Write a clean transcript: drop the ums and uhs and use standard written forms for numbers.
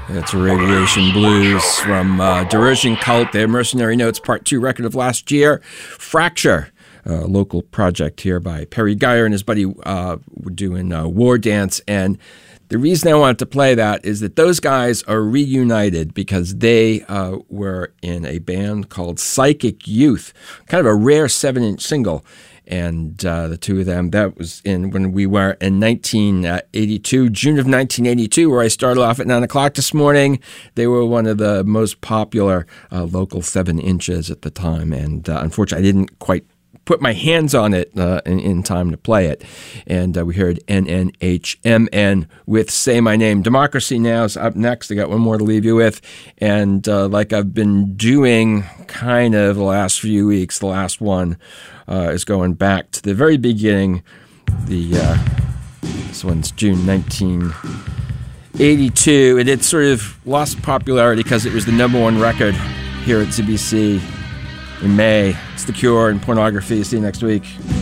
It's Radiation Blues from Derision Cult, their Mercenary Notes Part 2 record of last year. Fracture, a local project here by Perry Geyer and his buddy were doing War Dance. And the reason I wanted to play that is that those guys are reunited because they were in a band called Psychic Youth, kind of a rare 7-inch single. And the two of them, that was when we were in 1982, June of 1982, where I started off at 9 o'clock this morning. They were one of the most popular local 7-inches at the time. And unfortunately, I didn't quite put my hands on it in time to play it. And we heard NNHMN with Say My Name. Democracy Now! Is up next. I got one more to leave you with. And like I've been doing kind of the last few weeks, the last one is going back to the very beginning. This one's June 1982. And it sort of lost popularity because it was the number one record here at CBC in May. It's The Cure and Pornography. See you next week.